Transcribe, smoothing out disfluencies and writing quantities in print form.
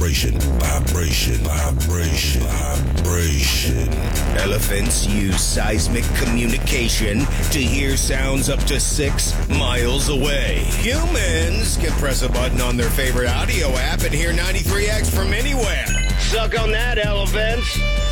vibration, vibration, vibration, vibration. Elephants use seismic communication to hear sounds up to 6 miles away. Humans can press a button on their favorite audio app and hear 93X from anywhere. Suck on that, elephants.